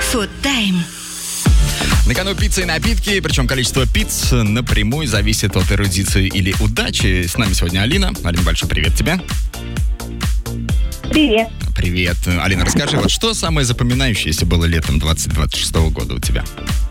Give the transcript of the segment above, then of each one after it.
Food Time. На кону пицца и напитки, причем количество пиц напрямую зависит от эрудиции или удачи. С нами сегодня Алина. Алина, большой привет тебе. Привет. Привет. Алина, расскажи, вот что самое запоминающееся было летом 2026 года у тебя?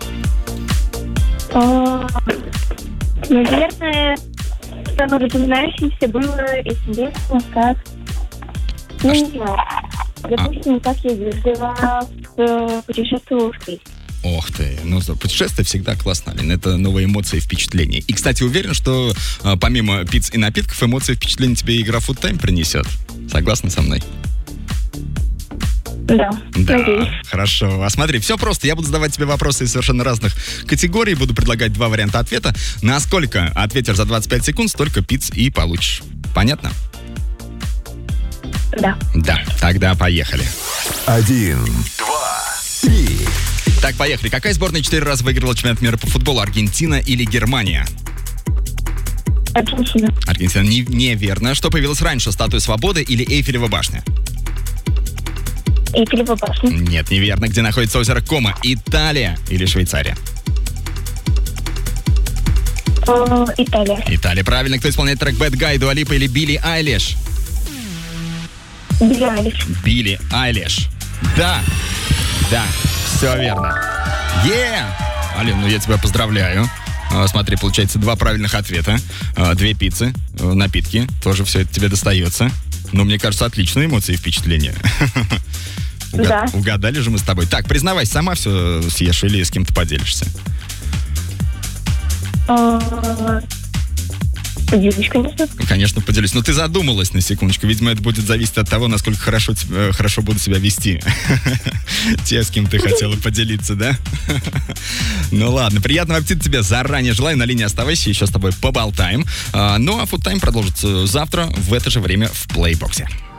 Наверное, самое запоминающееся было интересно, как... не знаю. Допустим, как я ездила в путешествие в Крым. Ох ты, путешествие всегда классно, Алина. Это новые эмоции и впечатления. И, кстати, уверен, что помимо пиц и напитков, эмоции и впечатления тебе игра Food Time принесет. Согласна со мной? Да, надеюсь. Хорошо. А смотри, все просто. Я буду задавать тебе вопросы из совершенно разных категорий. Буду предлагать два варианта ответа. Насколько ответишь за 25 секунд, столько пиц и получишь. Понятно? Да. Да, тогда поехали. 1, 2, 3. Так, поехали. Какая сборная 4 раза выиграла чемпионат мира по футболу? Аргентина или Германия? Аргентина. Аргентина неверно. Что появилось раньше, Статуя Свободы или Эйфелева башня? Эйфелева башня. Нет, неверно. Где находится озеро Кома? Италия или Швейцария? Италия. Италия. Правильно. Кто исполняет трек Bad Guy, Дуа Липа или Билли Айлиш? Билли Айлиш. Билли Айлиш. Да, все верно. Алин, я тебя поздравляю. Смотри, получается 2 правильных ответа, 2 пиццы, напитки, тоже все это тебе достается. Но мне кажется, отличные эмоции и впечатления. Да. Угадали же мы с тобой. Так, признавайся, сама все съешь или с кем-то поделишься? Поделюсь, конечно. Конечно, поделюсь. Но ты задумалась на секундочку. Видимо, это будет зависеть от того, насколько хорошо будут себя вести те, с кем ты хотела поделиться, да? Ну ладно, приятного аппетита тебе заранее желаю. На линии оставайся, еще с тобой поболтаем. Ну а Food Time продолжится завтра в это же время в плейбоксе.